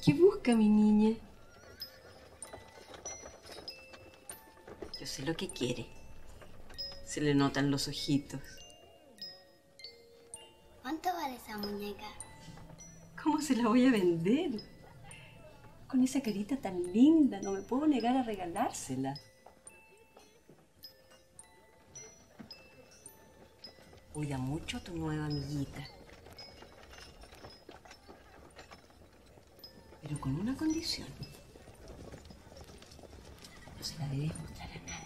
¿Qué busca mi niña? Yo sé lo que quiere. Se le notan los ojitos. ¿Cuánto vale esa muñeca? ¿Cómo se la voy a vender? Con esa carita tan linda, no me puedo negar a regalársela. Cuida mucho a tu nueva amiguita. Pero con una condición. No se la debes mostrar a nadie.